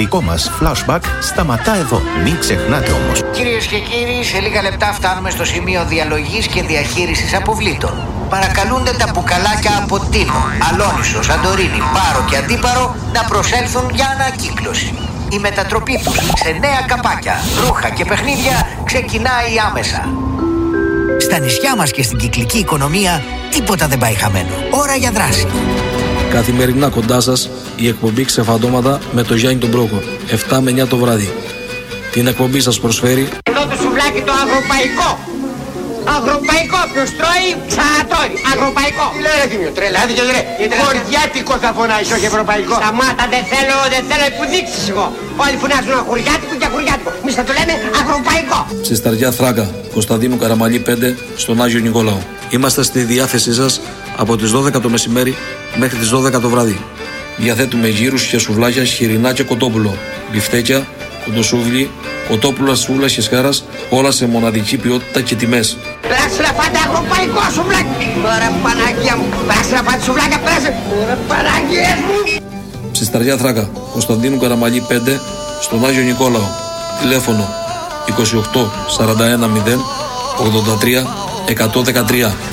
σατυρικό μας flashback σταματά εδώ. Μην ξεχνάτε όμως. Κυρίες και κύριοι, σε λίγα λεπτά φτάνουμε στο σημείο διαλογής και διαχείρισης αποβλήτων. Παρακαλούνται τα μπουκαλάκια από Τίνο, Αλόνισο, Σαντορίνη, Πάρο και Αντίπαρο να προσέλθουν για ανακύκλωση. Η μετατροπή τους σε νέα καπάκια, ρούχα και παιχνίδια ξεκινάει άμεσα. Στα νησιά μας και στην κυκλική οικονομία τίποτα δεν πάει χαμένο. Ώρα για δράση. Καθημερινά κοντά σας η εκπομπή Ξεφαντώματα με το Γιάννη τον Πρόκο, 7 με 9 το βράδυ. Την εκπομπή σας προσφέρει εδώ το σουβλάκι το αγροπαϊκό. Αγροπαϊκό, ποιος τρώει, ξανατρώει. Αγροπαϊκό. Λέει Θήμιο, τρελάθηκε ρε. Χωριάτικο θα φωνάεις, όχι ευρωπαϊκό. Σταμάτα, δεν θέλω που δείξεις εγώ. Όλοι φωνάζουν χωριάτικο και χωριάτικο. Εμείς θα το λέμε αγροπαϊκό. στη Σταριά Θράκα, Κωνσταντίνου Καραμαλή 5, στον Άγιο Νικόλαο. Είμαστε στη διάθεσή σας από τις 12 το μεσημέρι μέχρι τις 12 το βράδυ. Διαθέτουμε γύρους και σουβλάκια, χοιρινά και κοτόπουλο, μπιφτέκια, κοντοσούβλι, κοτόπουλα, σούβλα και σκάρας, όλα σε μοναδική ποιότητα και τιμές. Πέρασε να φάτε αγροπαϊκό σουβλάκι. Ωραία Παναγία μου. Πέρασε να φάτε σουβλάκια, πέρασε. Ωραία Παναγία μου. Στη Σταριά Θράκα, Κωνσταντίνου Καραμαλή 5, στον Άγιο Νικόλαο. Τηλέφωνο 28 41 0 83 113.